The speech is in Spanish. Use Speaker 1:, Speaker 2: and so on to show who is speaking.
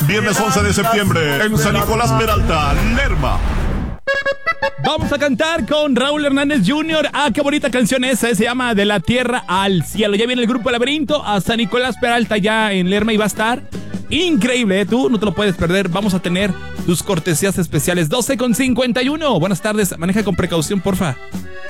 Speaker 1: Viernes 11 de septiembre en San Nicolás Peralta, Lerma.
Speaker 2: Vamos a cantar con Raúl Hernández Jr. Ah, qué bonita canción esa, se llama De la Tierra al Cielo. Ya viene el grupo Laberinto a San Nicolás Peralta, ya en Lerma, y va a estar increíble, tú no te lo puedes perder. Vamos a tener tus cortesías especiales. 12:51. Buenas tardes, maneja con precaución, porfa.